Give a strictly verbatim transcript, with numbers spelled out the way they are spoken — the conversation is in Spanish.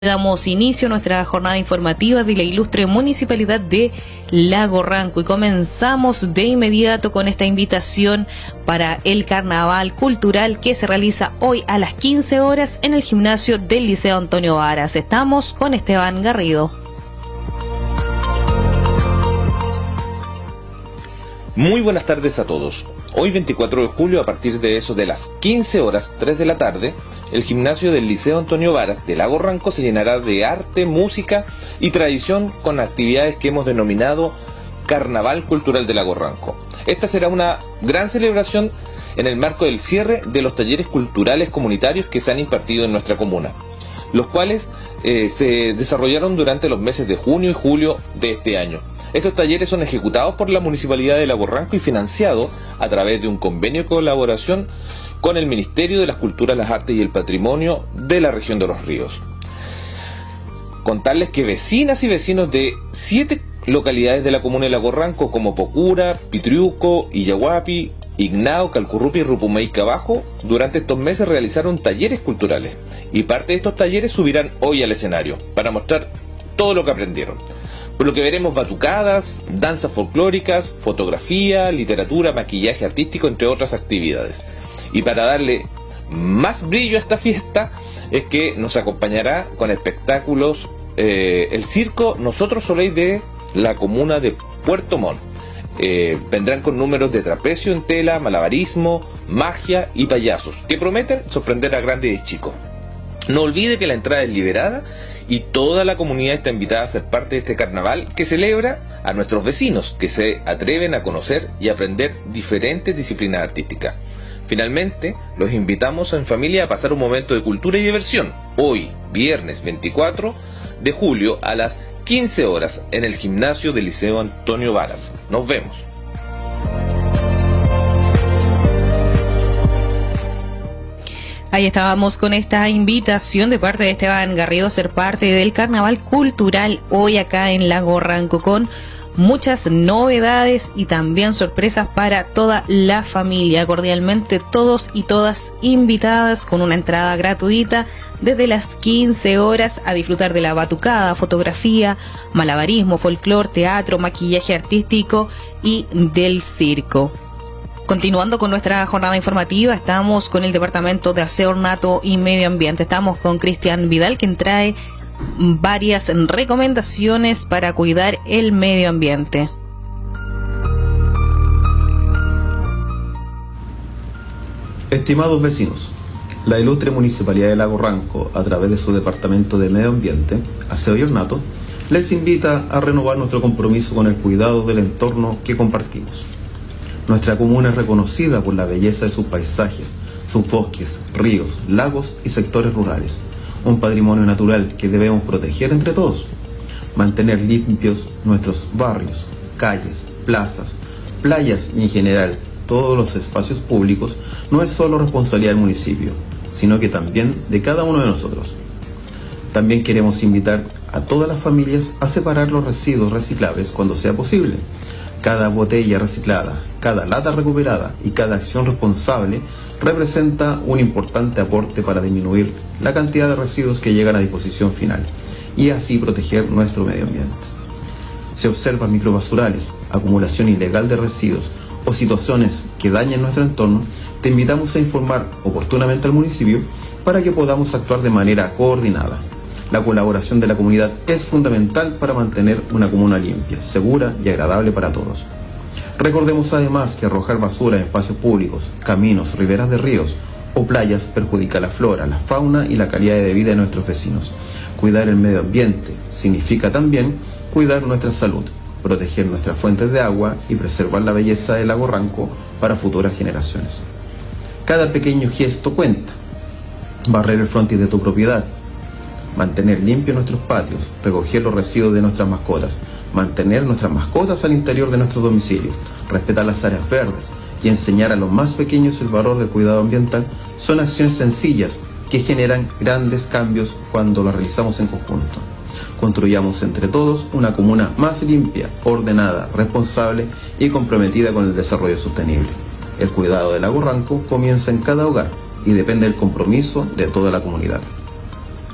Damos inicio a nuestra jornada informativa de la ilustre Municipalidad de Lago Ranco y comenzamos de inmediato con esta invitación para el Carnaval Cultural que se realiza hoy a las quince horas en el gimnasio del Liceo Antonio Varas. Estamos con Esteban Garrido. Muy buenas tardes a todos. Hoy veinticuatro de julio, a partir de eso de las quince horas, tres de la tarde, el gimnasio del Liceo Antonio Varas de Lago Ranco se llenará de arte, música y tradición con actividades que hemos denominado Carnaval Cultural de Lago Ranco. Esta será una gran celebración en el marco del cierre de los talleres culturales comunitarios que se han impartido en nuestra comuna, los cuales eh, se desarrollaron durante los meses de junio y julio de este año. Estos talleres son ejecutados por la Municipalidad de Lago Ranco y financiados a través de un convenio de colaboración con el Ministerio de las Culturas, las Artes y el Patrimonio de la región de Los Ríos. Contarles que vecinas y vecinos de siete localidades de la comuna de Lago Ranco, como Pocura, Pitriuco, Illahuapi, Ignao, Calcurrupi y Rupumaica Bajo, durante estos meses realizaron talleres culturales, y parte de estos talleres subirán hoy al escenario para mostrar todo lo que aprendieron. Por lo que veremos batucadas, danzas folclóricas, fotografía, literatura, maquillaje artístico, entre otras actividades. Y para darle más brillo a esta fiesta, es que nos acompañará con espectáculos eh, el circo Nosotros Soleil de la comuna de Puerto Montt. Eh, vendrán con números de trapecio en tela, malabarismo, magia y payasos, que prometen sorprender a grandes y chicos. No olvide que la entrada es liberada y toda la comunidad está invitada a ser parte de este carnaval que celebra a nuestros vecinos que se atreven a conocer y aprender diferentes disciplinas artísticas. Finalmente, los invitamos en familia a pasar un momento de cultura y diversión hoy, viernes veinticuatro de julio a las quince horas en el gimnasio del Liceo Antonio Varas. Nos vemos. Ahí estábamos con esta invitación de parte de Esteban Garrido a ser parte del Carnaval Cultural hoy acá en Lago Ranco, con muchas novedades y también sorpresas para toda la familia. Cordialmente todos y todas invitadas con una entrada gratuita desde las quince horas a disfrutar de la batucada, fotografía, malabarismo, folclor, teatro, maquillaje artístico y del circo. Continuando con nuestra jornada informativa, estamos con el Departamento de Aseo, Ornato y Medio Ambiente. Estamos con Cristian Vidal, quien trae varias recomendaciones para cuidar el medio ambiente. Estimados vecinos, la ilustre Municipalidad de Lago Ranco, a través de su Departamento de Medio Ambiente, Aseo y Ornato, les invita a renovar nuestro compromiso con el cuidado del entorno que compartimos. Nuestra comuna es reconocida por la belleza de sus paisajes, sus bosques, ríos, lagos y sectores rurales. Un patrimonio natural que debemos proteger entre todos. Mantener limpios nuestros barrios, calles, plazas, playas y en general todos los espacios públicos no es solo responsabilidad del municipio, sino que también de cada uno de nosotros. También queremos invitar a todas las familias a separar los residuos reciclables cuando sea posible. Cada botella reciclada, cada lata recuperada y cada acción responsable representa un importante aporte para disminuir la cantidad de residuos que llegan a disposición final y así proteger nuestro medio ambiente. Si observan microbasurales, acumulación ilegal de residuos o situaciones que dañen nuestro entorno, te invitamos a informar oportunamente al municipio para que podamos actuar de manera coordinada. La colaboración de la comunidad es fundamental para mantener una comuna limpia, segura y agradable para todos. Recordemos además que arrojar basura en espacios públicos, caminos, riberas de ríos o playas perjudica la flora, la fauna y la calidad de vida de nuestros vecinos. Cuidar el medio ambiente significa también cuidar nuestra salud, proteger nuestras fuentes de agua y preservar la belleza del Lago Ranco para futuras generaciones. Cada pequeño gesto cuenta. Barrer el frontis de tu propiedad, mantener limpios nuestros patios, recoger los residuos de nuestras mascotas, mantener nuestras mascotas al interior de nuestros domicilios, respetar las áreas verdes y enseñar a los más pequeños el valor del cuidado ambiental son acciones sencillas que generan grandes cambios cuando las realizamos en conjunto. Construyamos entre todos una comuna más limpia, ordenada, responsable y comprometida con el desarrollo sostenible. El cuidado del Lago Ranco comienza en cada hogar y depende del compromiso de toda la comunidad.